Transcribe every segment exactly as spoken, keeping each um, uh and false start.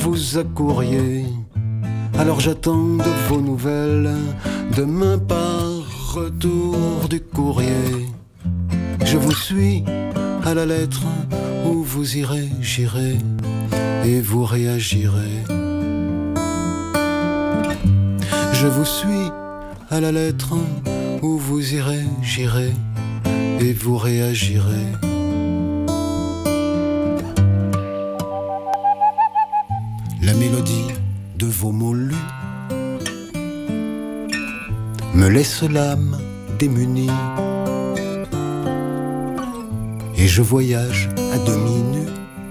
vous accouriez. Alors j'attends de vos nouvelles, demain par retour du courrier. Je vous suis à la lettre, où vous irez, j'irai, et vous réagirez. Je vous suis à la lettre, où vous irez, j'irai, et vous réagirez. La mélodie de vos mots lus me laisse l'âme démunie, et je voyage à demi nu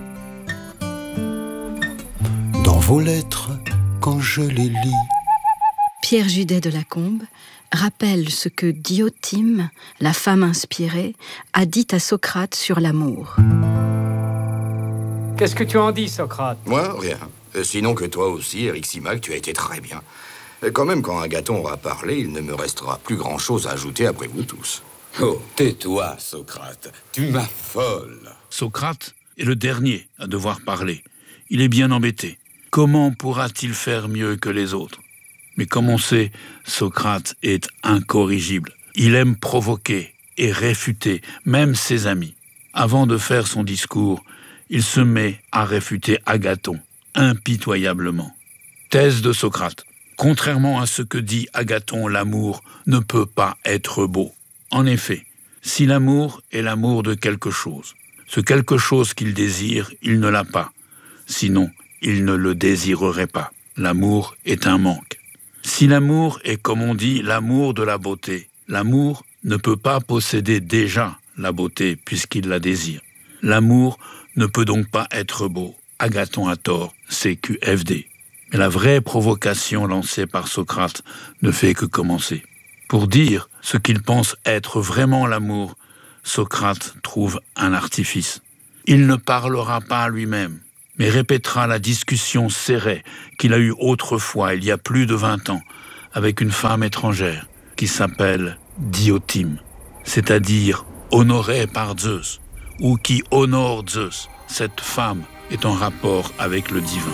dans vos lettres quand je les lis. Pierre Judet de Lacombe rappelle ce que Diotime, la femme inspirée, a dit à Socrate sur l'amour. Qu'est-ce que tu en dis, Socrate? Moi, rien. Sinon que toi aussi, Eric Simac, tu as été très bien. Quand même, quand Agathon aura parlé, il ne me restera plus grand-chose à ajouter après vous tous. Oh, tais-toi, Socrate. Tu m'affoles. Socrate est le dernier à devoir parler. Il est bien embêté. Comment pourra-t-il faire mieux que les autres? Mais comme on sait, Socrate est incorrigible. Il aime provoquer et réfuter, même ses amis. Avant de faire son discours, il se met à réfuter Agathon, impitoyablement. Thèse de Socrate. Contrairement à ce que dit Agathon, l'amour ne peut pas être beau. En effet, si l'amour est l'amour de quelque chose, ce quelque chose qu'il désire, il ne l'a pas. Sinon, il ne le désirerait pas. L'amour est un manque. Si l'amour est, comme on dit, l'amour de la beauté, l'amour ne peut pas posséder déjà la beauté puisqu'il la désire. L'amour ne peut donc pas être beau. Agathon a tort, c'est Q F D. Mais la vraie provocation lancée par Socrate ne fait que commencer. Pour dire ce qu'il pense être vraiment l'amour, Socrate trouve un artifice. Il ne parlera pas à lui-même, mais répétera la discussion serrée qu'il a eue autrefois, il y a plus de vingt ans, avec une femme étrangère qui s'appelle Diotime, c'est-à-dire honorée par Zeus, ou qui honore Zeus. Cette femme est en rapport avec le divin.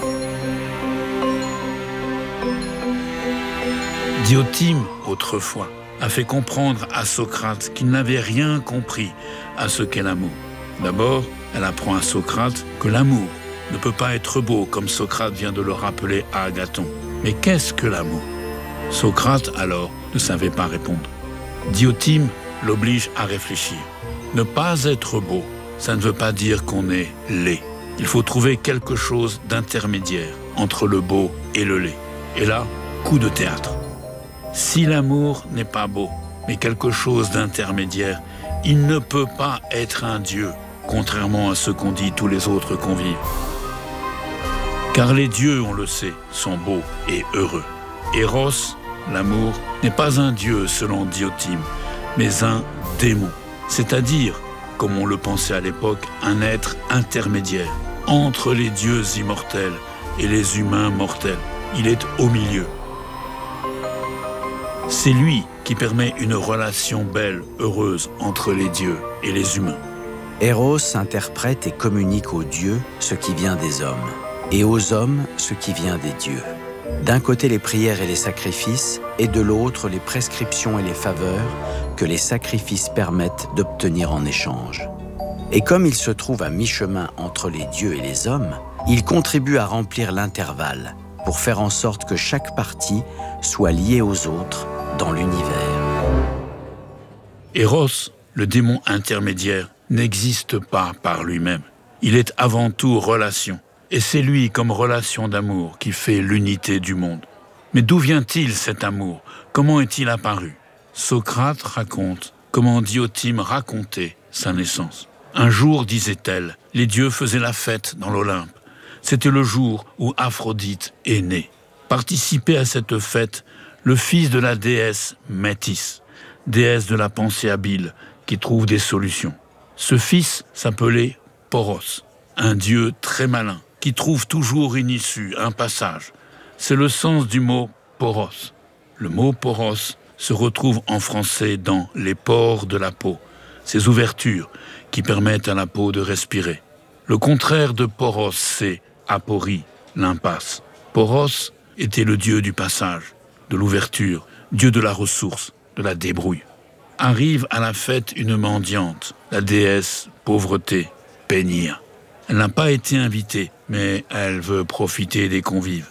Diotime, autrefois, a fait comprendre à Socrate qu'il n'avait rien compris à ce qu'est l'amour. D'abord, elle apprend à Socrate que l'amour ne peut pas être beau, comme Socrate vient de le rappeler à Agathon. Mais qu'est-ce que l'amour? Socrate, alors, ne savait pas répondre. Diotime l'oblige à réfléchir. Ne pas être beau, ça ne veut pas dire qu'on est laid. Il faut trouver quelque chose d'intermédiaire entre le beau et le laid. Et là, coup de théâtre. Si l'amour n'est pas beau, mais quelque chose d'intermédiaire, il ne peut pas être un dieu, contrairement à ce qu'ont dit tous les autres convives. Car les dieux, on le sait, sont beaux et heureux. Eros, l'amour, n'est pas un dieu selon Diotime, mais un démon, c'est-à-dire, comme on le pensait à l'époque, un être intermédiaire, entre les dieux immortels et les humains mortels. Il est au milieu. C'est lui qui permet une relation belle, heureuse entre les dieux et les humains. Eros interprète et communique aux dieux ce qui vient des hommes, et aux hommes ce qui vient des dieux. D'un côté les prières et les sacrifices, et de l'autre les prescriptions et les faveurs que les sacrifices permettent d'obtenir en échange. Et comme il se trouve à mi-chemin entre les dieux et les hommes, il contribue à remplir l'intervalle pour faire en sorte que chaque partie soit liée aux autres dans l'univers. Eros, le démon intermédiaire, n'existe pas par lui-même. Il est avant tout relation. Et c'est lui, comme relation d'amour, qui fait l'unité du monde. Mais d'où vient-il cet amour? Comment est-il apparu? Socrate raconte comment Diotime racontait sa naissance. Un jour, disait-elle, les dieux faisaient la fête dans l'Olympe. C'était le jour où Aphrodite est née. Participait à cette fête le fils de la déesse Métis, déesse de la pensée habile, qui trouve des solutions. Ce fils s'appelait Poros, un dieu très malin, qui trouve toujours une issue, un passage. C'est le sens du mot poros. Le mot poros se retrouve en français dans les pores de la peau, ces ouvertures qui permettent à la peau de respirer. Le contraire de poros, c'est aporie, l'impasse. Poros était le dieu du passage, de l'ouverture, dieu de la ressource, de la débrouille. Arrive à la fête une mendiante, la déesse pauvreté, Pénia. Elle n'a pas été invitée, mais elle veut profiter des convives.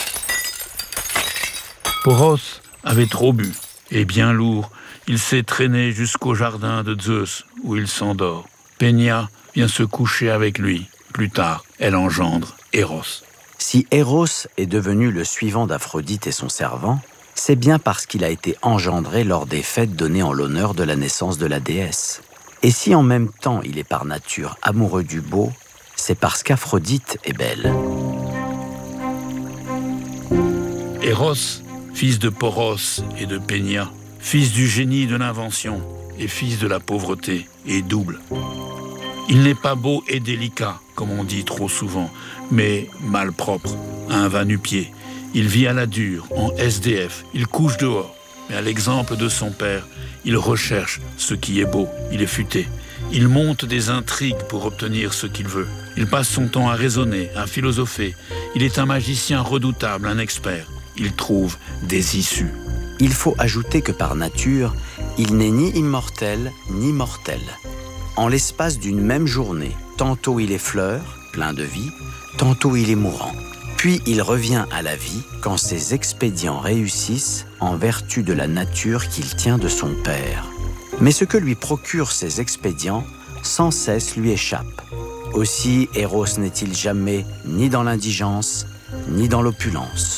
Poros avait trop bu, et bien lourd, il s'est traîné jusqu'au jardin de Zeus, où il s'endort. Pénia vient se coucher avec lui. Plus tard, elle engendre Eros. Si Eros est devenu le suivant d'Aphrodite et son servant, c'est bien parce qu'il a été engendré lors des fêtes données en l'honneur de la naissance de la déesse. Et si en même temps il est par nature amoureux du beau, c'est parce qu'Aphrodite est belle. Eros, fils de Poros et de Pénia, fils du génie de l'invention et fils de la pauvreté, est double. Il n'est pas beau et délicat, comme on dit trop souvent, mais malpropre, un va-nu-pied. Il vit à la dure, en S D F, il couche dehors. Mais à l'exemple de son père, il recherche ce qui est beau, il est futé. Il monte des intrigues pour obtenir ce qu'il veut. Il passe son temps à raisonner, à philosopher. Il est un magicien redoutable, un expert. Il trouve des issues. Il faut ajouter que par nature, il n'est ni immortel ni mortel. En l'espace d'une même journée, tantôt il est fleur, plein de vie, tantôt il est mourant. Puis il revient à la vie quand ses expédients réussissent en vertu de la nature qu'il tient de son père. Mais ce que lui procurent ces expédients, sans cesse lui échappe. Aussi, Eros n'est-il jamais ni dans l'indigence, ni dans l'opulence.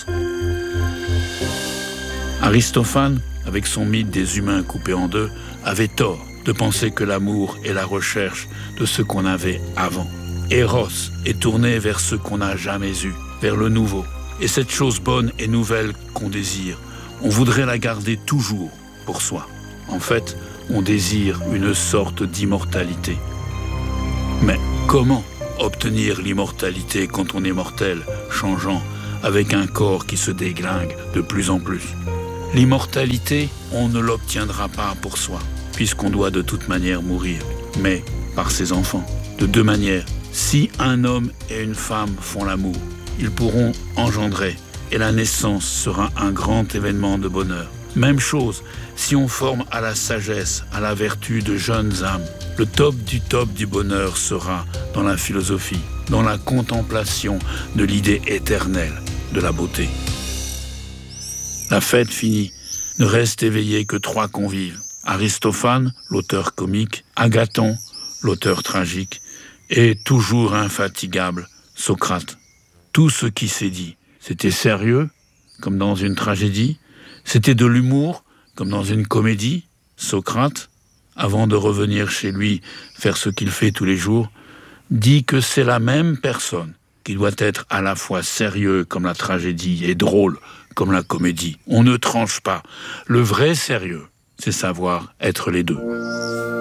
Aristophane, avec son mythe des humains coupés en deux, avait tort de penser que l'amour est la recherche de ce qu'on avait avant. Eros est tourné vers ce qu'on n'a jamais eu, vers le nouveau. Et cette chose bonne et nouvelle qu'on désire, on voudrait la garder toujours pour soi. En fait, on désire une sorte d'immortalité. Mais comment obtenir l'immortalité quand on est mortel, changeant, avec un corps qui se déglingue de plus en plus? L'immortalité, on ne l'obtiendra pas pour soi, puisqu'on doit de toute manière mourir, mais par ses enfants. De deux manières. Si un homme et une femme font l'amour, ils pourront engendrer, et la naissance sera un grand événement de bonheur. Même chose, si on forme à la sagesse, à la vertu de jeunes âmes, le top du top du bonheur sera dans la philosophie, dans la contemplation de l'idée éternelle de la beauté. La fête finie, ne reste éveillé que trois convives. Aristophane, l'auteur comique, Agathon, l'auteur tragique, et toujours infatigable, Socrate. Tout ce qui s'est dit, c'était sérieux, comme dans une tragédie, c'était de l'humour, comme dans une comédie. Socrate, avant de revenir chez lui faire ce qu'il fait tous les jours, dit que c'est la même personne qui doit être à la fois sérieux comme la tragédie et drôle comme la comédie. On ne tranche pas. Le vrai sérieux, c'est savoir être les deux.